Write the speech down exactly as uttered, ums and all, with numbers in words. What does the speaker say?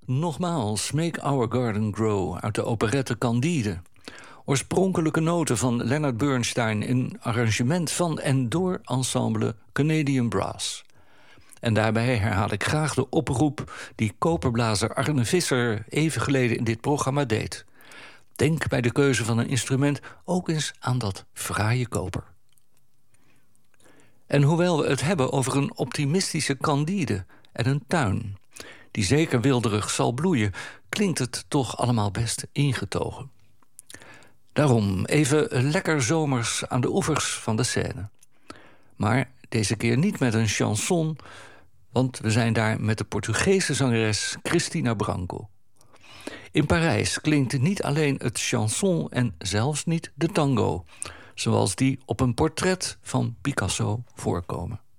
Nogmaals, Make Our Garden Grow uit de operette Candide. Oorspronkelijke noten van Leonard Bernstein in arrangement van en door ensemble Canadian Brass. En daarbij herhaal ik graag de oproep die koperblazer Arne Visser even geleden in dit programma deed. Denk bij de keuze van een instrument ook eens aan dat fraaie koper. En hoewel we het hebben over een optimistische Candide en een tuin die zeker wilderig zal bloeien, klinkt het toch allemaal best ingetogen. Daarom even lekker zomers aan de oevers van de Seine. Maar deze keer niet met een chanson, want we zijn daar met de Portugese zangeres Cristina Branco. In Parijs klinkt niet alleen het chanson en zelfs niet de tango, zoals die op een portret van Picasso voorkomen.